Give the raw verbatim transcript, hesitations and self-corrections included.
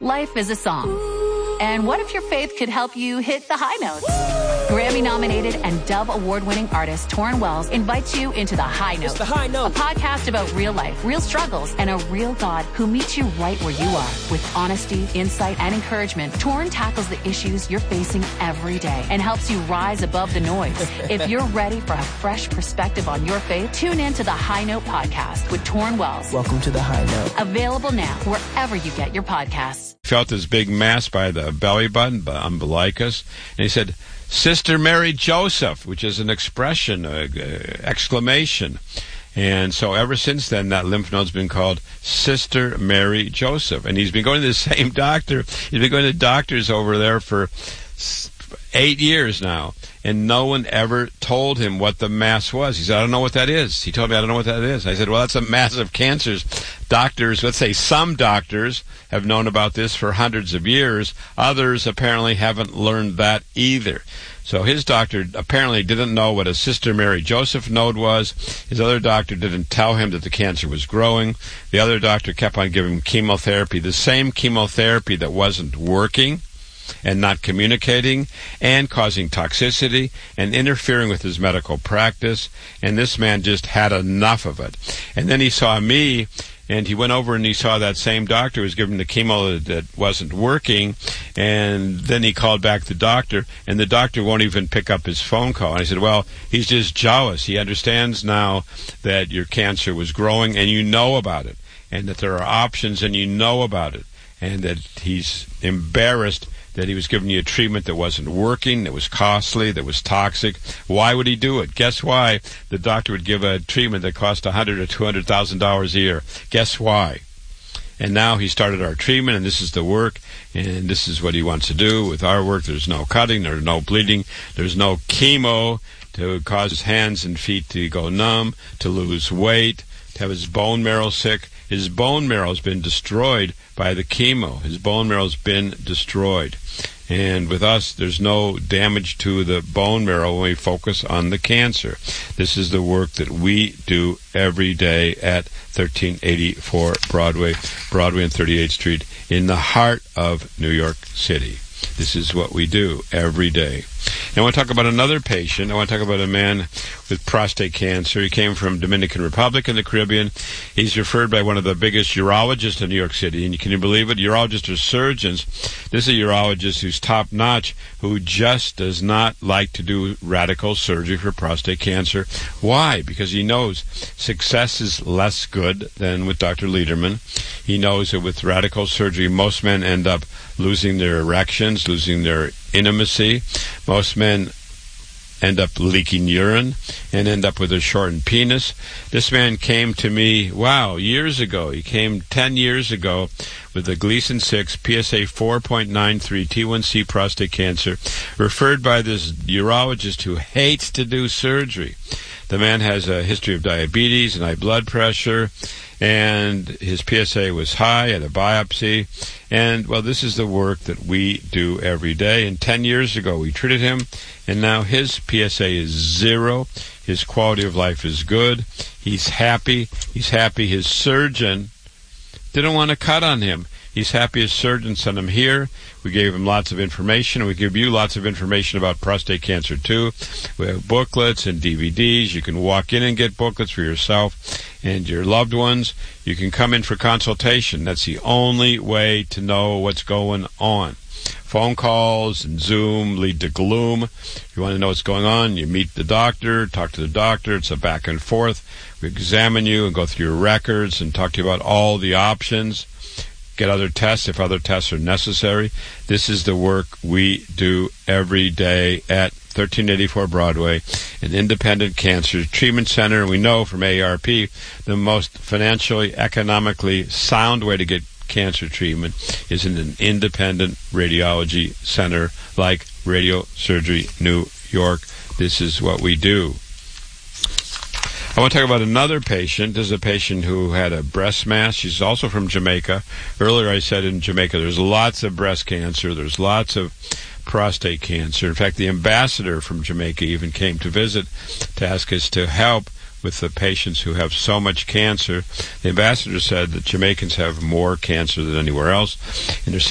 Life is a song. And what if your faith could help you hit the high notes? Grammy-nominated and Dove Award-winning artist Torrin Wells invites you into The High Note. It's The High Note. A podcast about real life, real struggles, and a real God who meets you right where you are. With honesty, insight, and encouragement, Torrin tackles the issues you're facing every day and helps you rise above the noise. If you're ready for a fresh perspective on your faith, tune in to The High Note podcast with Torrin Wells. Welcome to The High Note. Available now wherever you get your podcasts. Felt this big mass by the belly button, the umbilicus, and he said, Sister Mary Joseph, which is an expression, uh, uh, exclamation. And so ever since then, that lymph node's been called Sister Mary Joseph. And he's been going to the same doctor. He's been going to doctors over there for eight years now. And no one ever told him what the mass was. He said, I don't know what that is. He told me, I don't know what that is. I said, well, that's a mass of cancers. Doctors, let's say some doctors have known about this for hundreds of years. Others apparently haven't learned that either. So his doctor apparently didn't know what a Sister Mary Joseph node was. His other doctor didn't tell him that the cancer was growing. The other doctor kept on giving him chemotherapy, the same chemotherapy that wasn't working and not communicating and causing toxicity and interfering with his medical practice. And this man just had enough of it. And then he saw me, and he went over and he saw that same doctor who was giving the chemo that wasn't working. And then he called back the doctor, and the doctor won't even pick up his phone call. And I said, well, he's just jealous. He understands now that your cancer was growing, and you know about it, and that there are options, and you know about it, and that he's embarrassed that he was giving you a treatment that wasn't working, that was costly, that was toxic. Why would he do it? Guess why the doctor would give a treatment that cost one hundred thousand dollars or two hundred thousand dollars a year? Guess why? And now he started our treatment, and this is the work, and this is what he wants to do. With our work, there's no cutting, there's no bleeding, there's no chemo to cause his hands and feet to go numb, to lose weight, to have his bone marrow sick. His bone marrow has been destroyed by the chemo. His bone marrow has been destroyed. And with us, there's no damage to the bone marrow when we focus on the cancer. This is the work that we do every day at thirteen eighty-four Broadway, Broadway and thirty-eighth Street in the heart of New York City. This is what we do every day. And I want to talk about another patient. I want to talk about a man with prostate cancer. He came from Dominican Republic in the Caribbean. He's referred by one of the biggest urologists in New York City. And can you believe it? Urologists are surgeons. This is a urologist who's top-notch, who just does not like to do radical surgery for prostate cancer. Why? Because he knows success is less good than with Doctor Lederman. He knows that with radical surgery, most men end up losing their erections, losing their intimacy. Most men end up leaking urine and end up with a shortened penis. This man came to me, wow, years ago. He came ten years ago with a Gleason six, P S A four point nine three, T one C prostate cancer, referred by this urologist who hates to do surgery. The man has a history of diabetes and high blood pressure, and his P S A was high at a biopsy. And, well, this is the work that we do every day. And ten years ago, we treated him, and now his P S A is zero. His quality of life is good. He's happy. He's happy his surgeon didn't want to cut on him. He's happy his surgeon sent him here. We gave him lots of information. We give you lots of information about prostate cancer, too. We have booklets and D V Ds. You can walk in and get booklets for yourself and your loved ones. You can come in for consultation. That's the only way to know what's going on. Phone calls and Zoom lead to gloom. If you want to know what's going on, you meet the doctor, talk to the doctor. It's a back and forth. We examine you and go through your records and talk to you about all the options. Get other tests if other tests are necessary. This is the work we do every day at thirteen eighty-four Broadway, an independent cancer treatment center. And we know from A A R P the most financially, economically sound way to get cancer treatment is in an independent radiology center like Radio Surgery New York. This is what we do. I want to talk about another patient. This is a patient who had a breast mass. She's also from Jamaica. Earlier I said in Jamaica there's lots of breast cancer. There's lots of prostate cancer. In fact, the ambassador from Jamaica even came to visit to ask us to help with the patients who have so much cancer. The ambassador said that Jamaicans have more cancer than anywhere else, and there